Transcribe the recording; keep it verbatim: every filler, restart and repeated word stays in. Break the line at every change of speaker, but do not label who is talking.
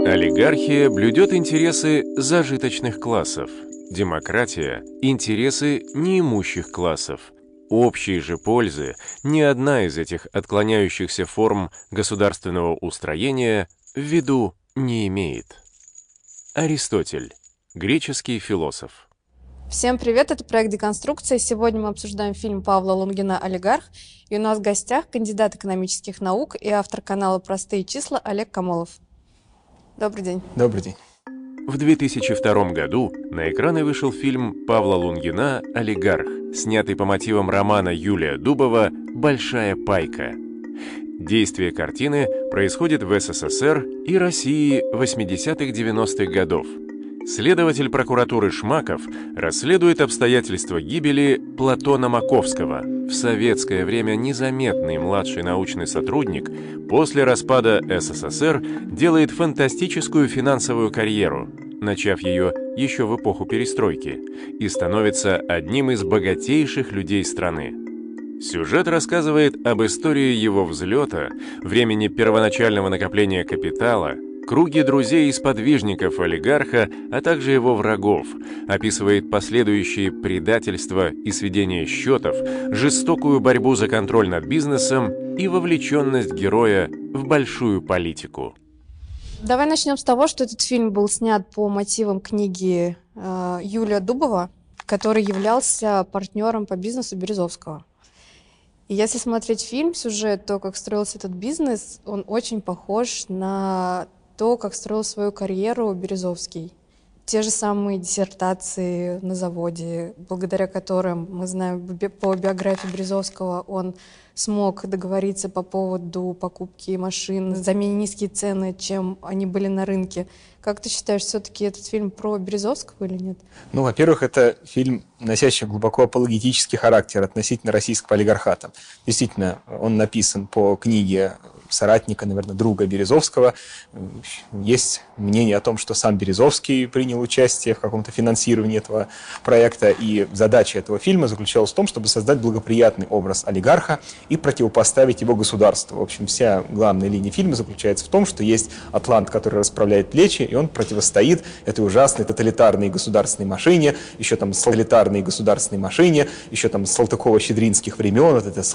Олигархия блюдет интересы зажиточных классов, демократия – интересы неимущих классов. Общей же пользы ни одна из этих отклоняющихся форм государственного устроения в виду не имеет. Аристотель, греческий философ.
Всем привет, это проект «Деконструкция». Сегодня мы обсуждаем фильм Павла Лунгина «Олигарх». И у нас в гостях кандидат экономических наук и автор канала «Простые числа» Олег Комолов. Добрый день.
Добрый день.
В две тысячи втором году на экраны вышел фильм Павла Лунгина «Олигарх», снятый по мотивам романа Юлия Дубова «Большая пайка». Действие картины происходит в СССР и России восьмидесятых-девяностых годов. Следователь прокуратуры Шмаков расследует обстоятельства гибели Платона Маковского, в советское время незаметный младший научный сотрудник, после распада СССР делает фантастическую финансовую карьеру, начав ее еще в эпоху перестройки, и становится одним из богатейших людей страны. Сюжет рассказывает об истории его взлета, времени первоначального накопления капитала, круге друзей и сподвижников олигарха, а также его врагов, описывает последующие предательства и сведение счетов, жестокую борьбу за контроль над бизнесом и вовлеченность героя в большую политику.
Давай начнем с того, что этот фильм был снят по мотивам книги э, Юлия Дубова, который являлся партнером по бизнесу Березовского. И если смотреть фильм, сюжет, то, как строился этот бизнес, он очень похож на то, как строил свою карьеру Березовский. Те же самые диссертации на заводе, благодаря которым, мы знаем по биографии Березовского, он смог договориться по поводу покупки машин за менее низкие цены, чем они были на рынке. Как ты считаешь, все-таки этот фильм про Березовского или нет?
Ну, во-первых, это фильм, носящий глубоко апологетический характер относительно российского олигархата. Действительно, он написан по книге соратника, наверное, друга Березовского. Есть мнение о том, что сам Березовский принял участие в каком-то финансировании этого проекта, и задача этого фильма заключалась в том, чтобы создать благоприятный образ олигарха и противопоставить его государству. В общем, вся главная линия фильма заключается в том, что есть атлант, который расправляет плечи, и он противостоит этой ужасной тоталитарной государственной машине, еще там тоталитарной государственной машине, еще там Салтыкова-Щедринских времен, вот это